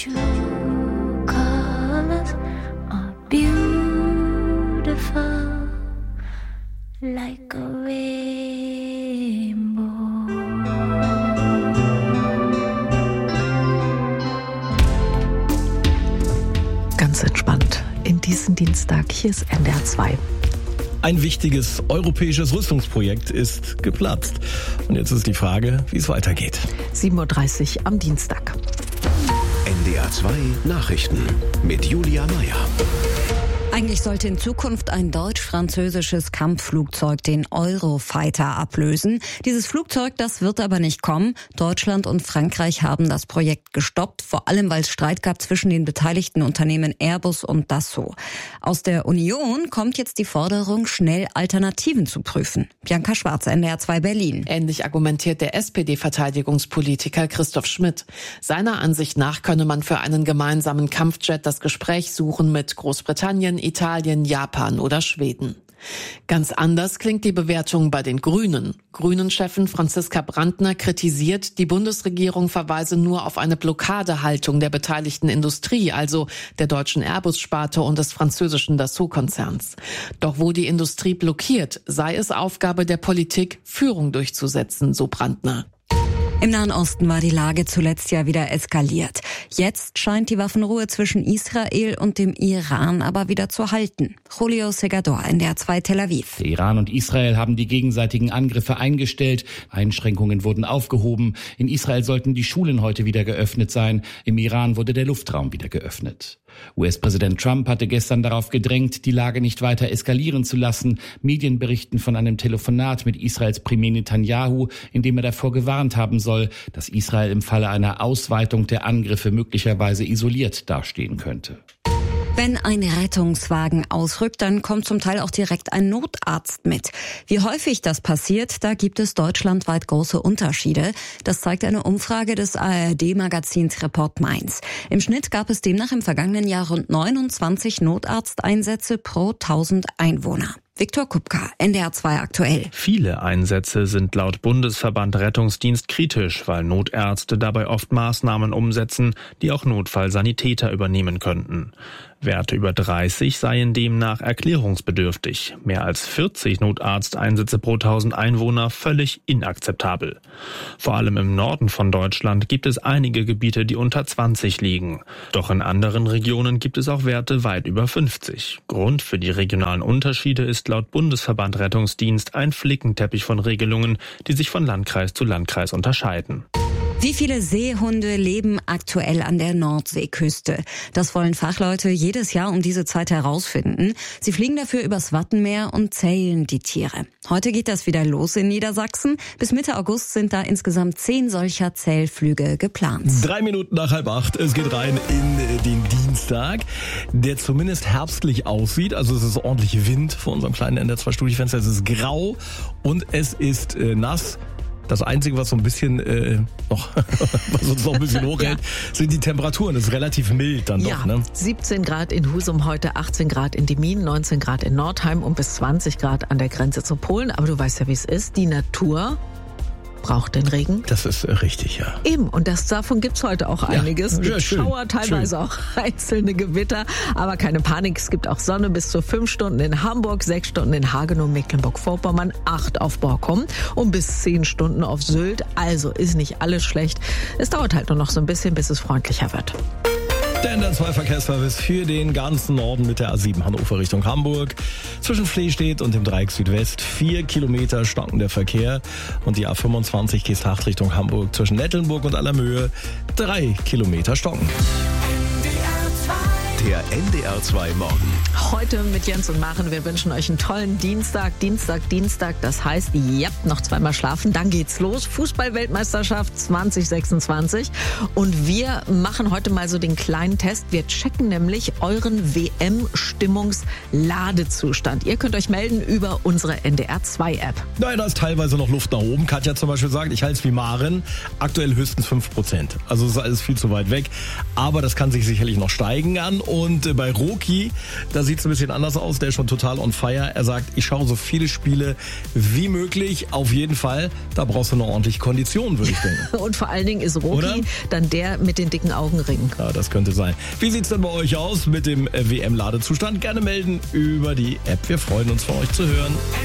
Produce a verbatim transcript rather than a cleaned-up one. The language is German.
true colors are beautiful like a rainbow. Ganz entspannt in diesen Dienstag. Hier ist N D R zwei. Ein wichtiges europäisches Rüstungsprojekt ist geplatzt. Und jetzt ist die Frage, wie es weitergeht. sieben Uhr dreißig am Dienstag. N D R zwei Nachrichten mit Julia Meyer. Eigentlich sollte in Zukunft ein deutsch-französisches Kampfflugzeug den Eurofighter ablösen. Dieses Flugzeug, das wird aber nicht kommen. Deutschland und Frankreich haben das Projekt gestoppt, vor allem weil es Streit gab zwischen den beteiligten Unternehmen Airbus und Dassault. Aus der Union kommt jetzt die Forderung, schnell Alternativen zu prüfen. Bianca Schwarz, N D R zwei Berlin. Ähnlich argumentiert der S P D-Verteidigungspolitiker Christoph Schmidt. Seiner Ansicht nach könne man für einen gemeinsamen Kampfjet das Gespräch suchen mit Großbritannien, Italien, Japan oder Schweden. Ganz anders klingt die Bewertung bei den Grünen. Grünen-Chefin Franziska Brandner kritisiert, die Bundesregierung verweise nur auf eine Blockadehaltung der beteiligten Industrie, also der deutschen Airbus-Sparte und des französischen Dassault-Konzerns. Doch wo die Industrie blockiert, sei es Aufgabe der Politik, Führung durchzusetzen, so Brandner. Im Nahen Osten war die Lage zuletzt ja wieder eskaliert. Jetzt scheint die Waffenruhe zwischen Israel und dem Iran aber wieder zu halten. Julio Segador, N D R zwei Tel Aviv. Der Iran und Israel haben die gegenseitigen Angriffe eingestellt. Einschränkungen wurden aufgehoben. In Israel sollten die Schulen heute wieder geöffnet sein. Im Iran wurde der Luftraum wieder geöffnet. U S-Präsident Trump hatte gestern darauf gedrängt, die Lage nicht weiter eskalieren zu lassen. Medien berichten von einem Telefonat mit Israels Premier Netanyahu, in dem er davor gewarnt haben soll, dass Israel im Falle einer Ausweitung der Angriffe möglicherweise isoliert dastehen könnte. Wenn ein Rettungswagen ausrückt, dann kommt zum Teil auch direkt ein Notarzt mit. Wie häufig das passiert, da gibt es deutschlandweit große Unterschiede. Das zeigt eine Umfrage des A R D-Magazins Report Mainz. Im Schnitt gab es demnach im vergangenen Jahr rund neunundzwanzig Notarzteinsätze pro tausend Einwohner. Viktor Kupka, N D R zwei aktuell. Viele Einsätze sind laut Bundesverband Rettungsdienst kritisch, weil Notärzte dabei oft Maßnahmen umsetzen, die auch Notfallsanitäter übernehmen könnten. Werte über dreißig seien demnach erklärungsbedürftig. Mehr als vierzig Notarzteinsätze pro tausend Einwohner völlig inakzeptabel. Vor allem im Norden von Deutschland gibt es einige Gebiete, die unter zwanzig liegen. Doch in anderen Regionen gibt es auch Werte weit über fünfzig. Grund für die regionalen Unterschiede ist laut Bundesverband Rettungsdienst ein Flickenteppich von Regelungen, die sich von Landkreis zu Landkreis unterscheiden. Wie viele Seehunde leben aktuell an der Nordseeküste? Das wollen Fachleute jedes Jahr um diese Zeit herausfinden. Sie fliegen dafür übers Wattenmeer und zählen die Tiere. Heute geht das wieder los in Niedersachsen. Bis Mitte August sind da insgesamt zehn solcher Zählflüge geplant. Drei Minuten nach halb acht. Es geht rein in den Dienstag, der zumindest herbstlich aussieht. Also es ist ordentlich Wind vor unserem kleinen N D R zwei Studiofenster. Es ist grau und es ist äh, nass. Das Einzige, was so ein bisschen äh, noch, was uns noch ein bisschen hochhält, ja. sind die Temperaturen. Es ist relativ mild dann ja, doch, ne? siebzehn Grad in Husum heute, achtzehn Grad in Demmin, neunzehn Grad in Nordheim und bis zwanzig Grad an der Grenze zu Polen. Aber du weißt ja, wie es ist. Die Natur braucht den Regen. Das ist äh, richtig, ja. Eben, und das, davon gibt's heute auch einiges. Ja, Mit schön, Schauer, teilweise schön. auch einzelne Gewitter. Aber keine Panik, es gibt auch Sonne bis zu fünf Stunden in Hamburg, sechs Stunden in Hagenow, Mecklenburg-Vorpommern, acht auf Borkum und bis zehn Stunden auf Sylt. Also ist nicht alles schlecht. Es dauert halt nur noch so ein bisschen, bis es freundlicher wird. Der N D R zwei Verkehrsservice für den ganzen Norden mit der A sieben Hannover Richtung Hamburg. Zwischen Flehstedt und dem Dreieck Südwest vier Kilometer stockender Verkehr. Und die A fünfundzwanzig Geesthacht Richtung Hamburg zwischen Nettelnburg und Allermöhe drei Kilometer stocken. Der N D R zwei Morgen. Heute mit Jens und Maren. Wir wünschen euch einen tollen Dienstag, Dienstag, Dienstag. Das heißt, ja, noch zweimal schlafen, dann geht's los. Fußball-Weltmeisterschaft zwanzig sechsundzwanzig. Und wir machen heute mal so den kleinen Test. Wir checken nämlich euren W M-Stimmungs-Ladezustand. Ihr könnt euch melden über unsere N D R zwei App. Nein, da ist teilweise noch Luft nach oben. Katja zum Beispiel sagt, ich halte es wie Maren. Aktuell höchstens fünf Prozent. Also es ist alles viel zu weit weg. Aber das kann sich sicherlich noch steigen an. Und bei Roki, da sieht es ein bisschen anders aus. Der ist schon total on fire. Er sagt, ich schaue so viele Spiele wie möglich. Auf jeden Fall, da brauchst du eine ordentliche Kondition, würde ich denken. Und vor allen Dingen ist Roki Oder? dann der mit den dicken Augenringen. Ja, das könnte sein. Wie sieht's denn bei euch aus mit dem W M-Ladezustand? Gerne melden über die App. Wir freuen uns, von euch zu hören.